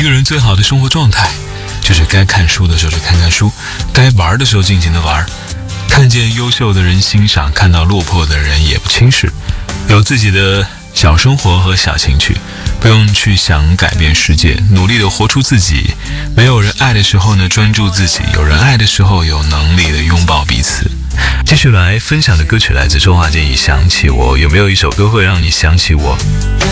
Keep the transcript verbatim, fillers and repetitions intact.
个人最好的生活状态，就是该看书的时候就看看书，该玩的时候尽情的玩，看见优秀的人欣赏，看到落魄的人也不轻视，有自己的小生活和小情趣，不用去想改变世界，努力的活出自己。没有人爱的时候呢，专注自己；有人爱的时候，有能力的拥抱彼此。继续来分享的歌曲来自周华健，《想起我》。有没有一首歌会让你想起我？